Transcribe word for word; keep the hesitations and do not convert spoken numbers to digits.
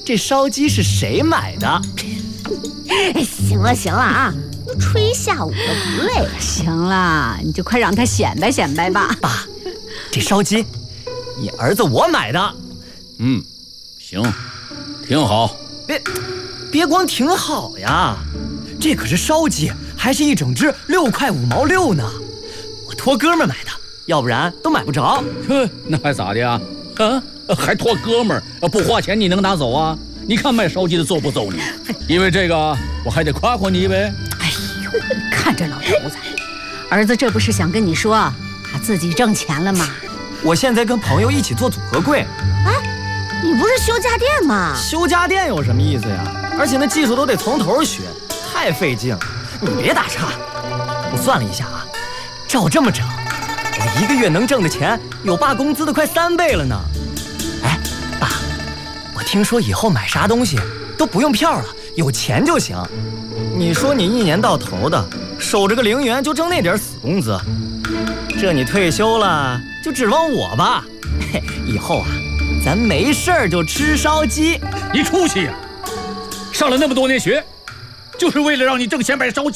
这烧鸡是谁买的？ 行了行了啊，吹下我的不累。 行了，你就快让他显摆显摆吧。 爸，这烧鸡，你儿子我买的。 嗯，行，挺好。 别，别光挺好呀，这可是烧鸡，还是一整只六块五毛六呢。我托哥们儿买的，要不然都买不着。 哼，那还咋的呀？啊，还托哥们儿，不花钱你能拿走啊？你看卖烧鸡的揍不揍你？因为这个我还得夸夸你呗。 哎呦，看着老头子，儿子这不是想跟你说他自己挣钱了吗？ 我现在跟朋友一起做组合柜。 哎，你不是修家电吗？ 修家电有什么意思呀？而且那技术都得从头学，太费劲了。你别打岔，我算了一下啊，照这么整，我一个月能挣的钱有爸工资的快三倍了呢。哎，爸，我听说以后买啥东西都不用票了，有钱就行。你说你一年到头的守着个零元就挣那点死工资，这你退休了就指望我吧？嘿，以后啊，咱没事儿就吃烧鸡。 你出息呀！上了那么多年学，就是为了让你挣钱买烧鸡。